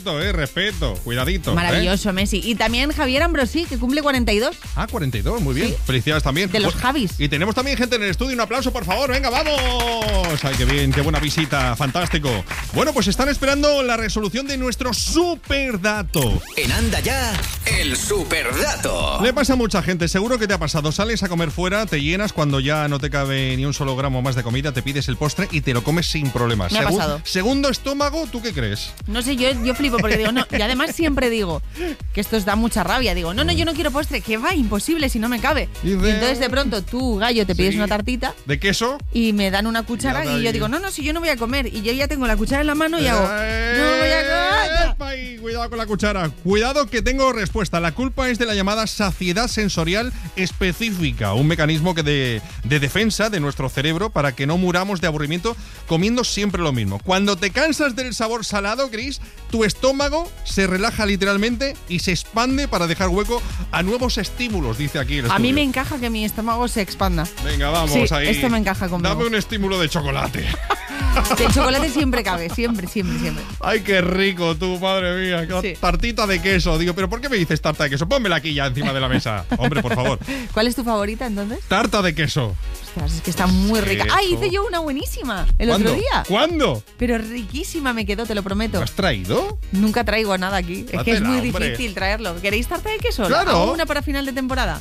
respeto. Cuidadito. Maravilloso, Messi. Y también Javier Ambrosí, que cumple 42. 42, muy bien. Sí. Felicidades también. De los Javis. Y tenemos también gente en el estudio. Un aplauso, por favor. Venga, vamos. Ay, qué bien, qué buena visita. Fantástico. Bueno, pues están esperando la resolución de nuestro superdato. En Anda Ya, el superdato. Le pasa a mucha gente, seguro que te ha pasado. Sales a comer fuera, te llenas, cuando ya no te cabe ni un solo gramo más de comida, te pides el postre y te lo comes sin problemas. Me ha pasado. Segundo estómago, ¿tú qué crees? No sé, yo flipo porque digo, no, y además siempre digo que esto os da mucha rabia. Digo, no, yo no quiero postre, que va, imposible si no me cabe. Y entonces de pronto tú, gallo, te pides una tartita. ¿De queso? Y me dan una cuchara y yo digo, no, si yo no voy a comer. Y yo ya tengo la cuchara en la mano y hago, no voy a comer. Cuidado con la cuchara. Cuidado que tengo respuesta. La culpa es de la llamada saciedad sensorial específica, un mecanismo de defensa de nuestro cerebro para que no muramos de aburrimiento comiendo siempre lo mismo. Cuando te cansas del sabor salado, Chris, tu estómago se relaja literalmente y se expande para dejar hueco a nuevos estímulos, dice aquí el estudio. A mí me encaja que mi estómago se expanda. Venga, vamos ahí. Esto me encaja conmigo. Dame un estímulo de chocolate. El chocolate siempre cabe, siempre. Ay, qué rico tú, madre mía. Sí. Tartita de queso. Digo, ¿pero por qué me dices tarta de queso? Pónmela aquí ya encima de la mesa. Hombre, por favor. ¿Cuál es tu favorita entonces? Tarta de queso. Ostras, es que está muy rica. ¡Ay, hice yo una buenísima el otro día! ¿Cuándo? Pero riquísima me quedó, te lo prometo. ¿Lo has traído? Nunca traigo nada aquí. Es que es muy difícil traerlo. ¿Queréis tarta de queso? ¡Claro! ¿Hago una para final de temporada?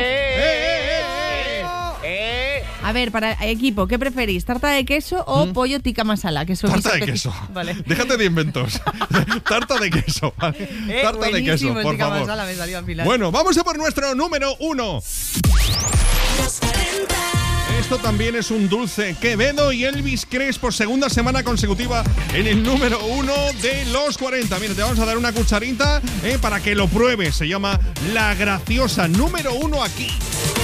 A ver, para equipo, ¿qué preferís? ¿Tarta de queso o pollo tikka masala? Que tarta de queso. Vale. Déjate de inventos. Tarta de queso. ¿Vale? Tarta de queso, por favor. Masala me salió al final. Bueno, vamos a por nuestro número 1. Esto también es un dulce. Quevedo y Elvis Crespo, segunda semana consecutiva en el número 1 de los 40. Mira, te vamos a dar una cucharita para que lo pruebes. Se llama La Graciosa, número 1 aquí.